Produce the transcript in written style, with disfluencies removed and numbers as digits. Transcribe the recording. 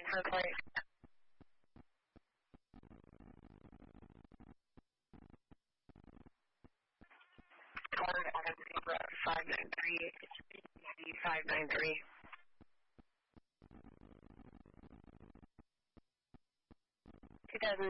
for plate. Ford Adam Zebra 593, 593. 2000